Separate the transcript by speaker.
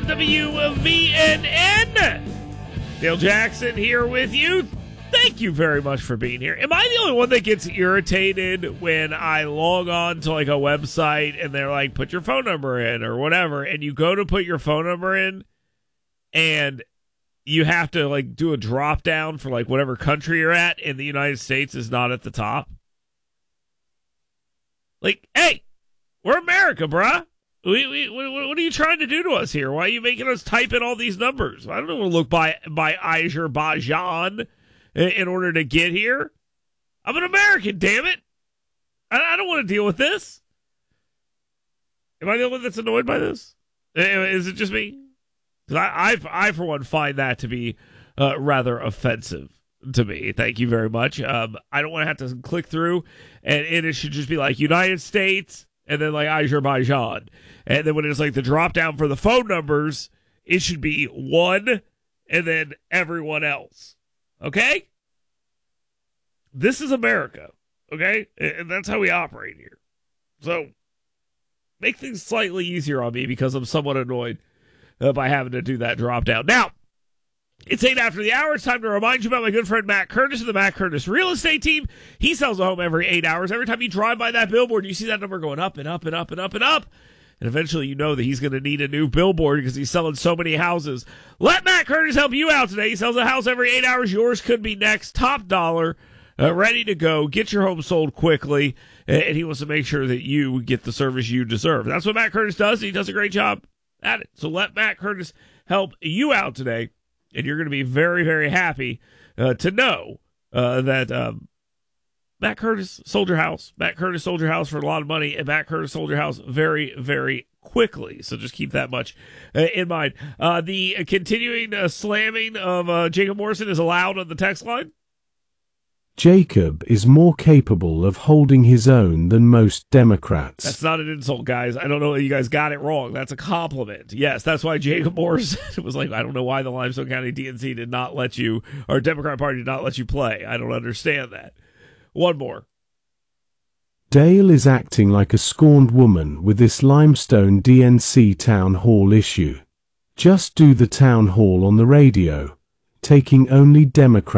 Speaker 1: WVNN. Dale Jackson here with you. Thank you very much for being here. Am I the only one that gets irritated when I log on to like a website and they're like, put your phone number in or whatever, and you go to put your phone number in and you have to like do a drop down for like whatever country you're at, and the United States is not at the top? Like, hey, we're America, bruh. What are you trying to do to us here? Why are you making us type in all these numbers? I don't want to look by Azerbaijan in order to get here. I'm an American, damn it. I don't want to deal with this. Am I the only one that's annoyed by this? Is it just me? Because I, for one, find that to be rather offensive to me. Thank you very much. I don't want to have to click through, and it should just be like United States and then like Azerbaijan. And then when it's like the drop down for the phone numbers, it should be one and then everyone else. Okay? This is America. Okay? And that's how we operate here. So, make things slightly easier on me because I'm somewhat annoyed by having to do that drop down. Now, it's 8 after the hour. It's time to remind you about my good friend Matt Curtis of the Matt Curtis Real Estate Team. He sells a home every 8 hours. Every time you drive by that billboard, you see that number going up and up and up and up and up. And eventually you know that he's going to need a new billboard because he's selling so many houses. Let Matt Curtis help you out today. He sells a house every 8 hours. Yours could be next. Top dollar. Ready to go. Get your home sold quickly. And he wants to make sure that you get the service you deserve. That's what Matt Curtis does. He does a great job at it. So let Matt Curtis help you out today. And you're going to be very, very happy to know that Matt Curtis sold your house. Matt Curtis sold your house for a lot of money, and Matt Curtis sold your house very, very quickly. So just keep that much in mind. The continuing slamming of Jacob Morrison is allowed on the text line.
Speaker 2: Jacob is more capable of holding his own than most Democrats.
Speaker 1: That's not an insult, guys. I don't know. You guys got it wrong. That's a compliment. Yes, that's why Jacob Morrison was like, I don't know why the Limestone County DNC did not let you, or Democrat Party did not let you play. I don't understand that. One more.
Speaker 2: Dale is acting like a scorned woman with this Limestone DNC town hall issue. Just do the town hall on the radio, taking only Democrats.